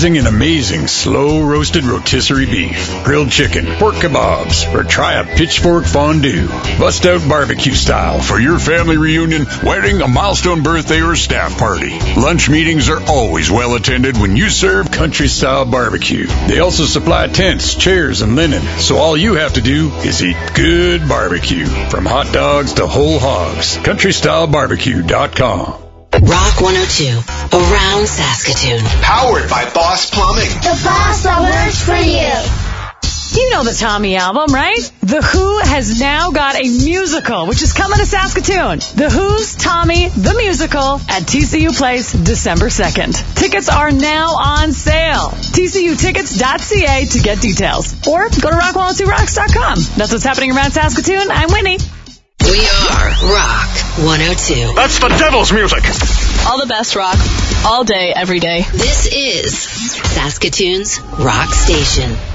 sizzling and amazing slow-roasted rotisserie beef, grilled chicken, pork kebabs, or try a pitchfork fondue. Bust out barbecue style for your family reunion, wedding, a milestone birthday, or staff party. Lunch meetings are always well attended when you serve country-style barbecue. They also supply tents, chairs, and linen, so all you have to do is eat good barbecue. From hot dogs to whole hogs. CountryStyleBarbecue.com. Rock 102, around Saskatoon. Powered by Boss Plumbing. The boss that works for you. You know the Tommy album, right? The Who has now got a musical, which is coming to Saskatoon. The Who's Tommy, the musical, at TCU Place, December 2nd. Tickets are now on sale. TCUtickets.ca to get details. Or go to rock102rocks.com. That's what's happening around Saskatoon. I'm Whitney. We are Rock 102. That's the devil's music. All the best rock, all day, every day. This is Saskatoon's Rock Station.